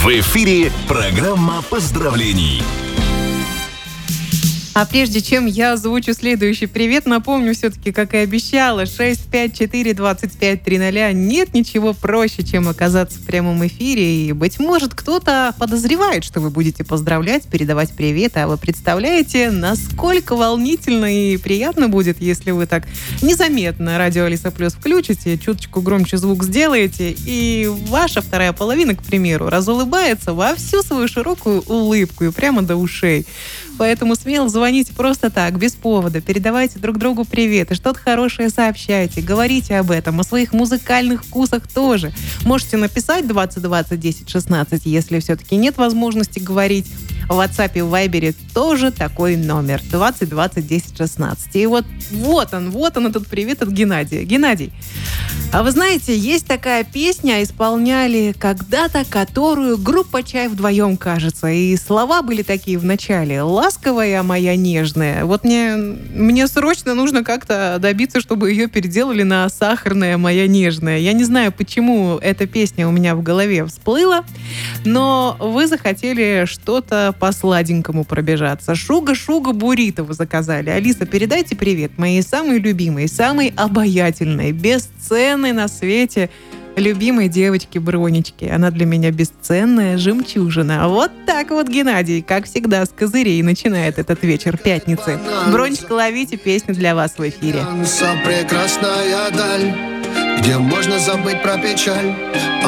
В эфире программа поздравлений. А прежде чем я озвучу следующий привет, напомню все-таки, как и обещала, 654-2530. Нет ничего проще, чем оказаться в прямом эфире. И, быть может, кто-то подозревает, что вы будете поздравлять, передавать привет. А вы представляете, насколько волнительно и приятно будет, если вы так незаметно радио Алиса Плюс включите, чуточку громче звук сделаете, и ваша вторая половина, к примеру, разулыбается во всю свою широкую улыбку и прямо до ушей. Поэтому смело звоните просто так, без повода. Передавайте друг другу привет и что-то хорошее сообщайте. Говорите об этом, о своих музыкальных вкусах тоже. Можете написать 2020 10 16, если все-таки нет возможности говорить. В WhatsApp и в Viber тоже такой номер. 2020 10 16. И вот он этот привет от Геннадия. Геннадий, а вы знаете, есть такая песня, исполняли когда-то, которую группа «Чай» вдвоем, кажется. И слова были такие в начале. «Ласковая моя нежная». Вот мне срочно нужно как-то добиться, чтобы ее переделали на «Сахарная моя нежная». Я не знаю, почему эта песня у меня в голове всплыла, но вы захотели что-то по-сладенькому пробежаться. Шуга-шуга буррито вы заказали. Алиса, передайте привет моей самой любимой, самой обаятельной, бесценной на свете любимой девочке Бронечке. Она для меня бесценная жемчужина. Вот так вот Геннадий, как всегда, с козырей начинает этот вечер пятницы. Бронечка, ловите песню для вас в эфире. Прекрасная даль, где можно забыть про печаль.